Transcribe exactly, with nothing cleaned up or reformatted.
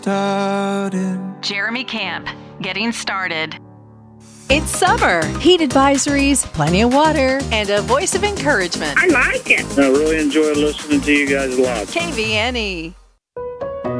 started. Jeremy Camp, getting started. It's summer. Heat advisories, plenty of water, and a voice of encouragement. I like it. I really enjoy listening to you guys live. K V N E.